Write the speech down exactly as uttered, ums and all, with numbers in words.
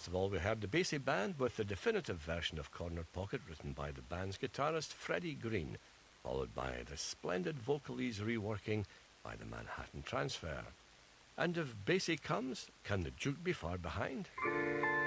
First of all, we heard the Basie Band with the definitive version of Corner Pocket written by the band's guitarist Freddie Green, followed by the splendid vocalese reworking by the Manhattan Transfer. And if Basie comes, can the Duke be far behind?